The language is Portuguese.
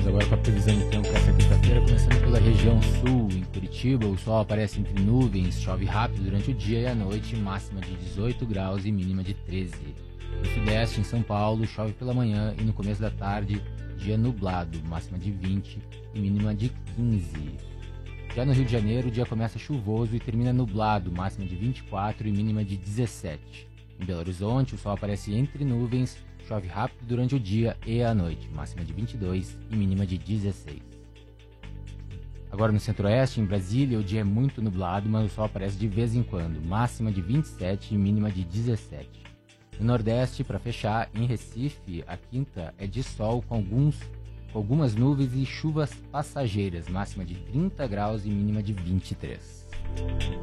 agora com a previsão do tempo para essa quinta-feira, começando pela região sul. Em Curitiba, o sol aparece entre nuvens, chove rápido durante o dia e a noite, máxima de 18 graus e mínima de 13. No sudeste, em São Paulo, chove pela manhã e no começo da tarde, dia nublado, máxima de 20 e mínima de 15. Já no Rio de Janeiro, o dia começa chuvoso e termina nublado, máxima de 24 e mínima de 17. Em Belo Horizonte, o sol aparece entre nuvens, chove rápido durante o dia e a noite, máxima de 22 e mínima de 16. Agora no centro-oeste, em Brasília, o dia é muito nublado, mas o sol aparece de vez em quando, máxima de 27 e mínima de 17. No nordeste, para fechar, em Recife, a quinta é de sol com algumas nuvens e chuvas passageiras, máxima de 30 graus e mínima de 23.